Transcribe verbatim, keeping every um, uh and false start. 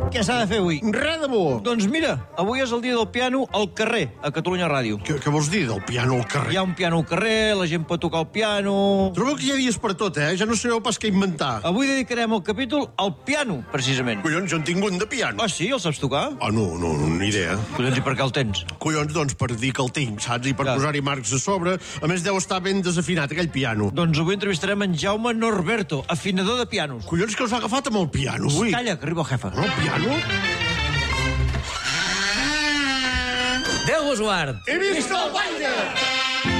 Què s'ha de fer avui? Res de bo. Doncs mira, avui és el dia del piano al carrer, a Catalunya Ràdio. Què, què vols dir, del piano al carrer? Hi ha un piano al carrer, la gent pot tocar el piano... Trobeu que hi ha dies per tot, eh? Ja no sabeu pas què inventar. Avui dedicarem el capítol al piano, precisament. Collons, jo en tinc un de piano. Ah, sí? El saps tocar? Ah, no, no, no, ni idea. Collons, i per què el tens? Collons, doncs, per dir que el tinc, saps? I per Clar. posar-hi marcs a sobre. A més, deu estar ben desafinat, aquell piano. Doncs avui entrevistarem en Jaume Norberto, afinador de pianos. Collons, que us ha agafat amb el piano, avui. Calla, que arriba el jefe. No, el piano? Déu vos guard! He vist el baile!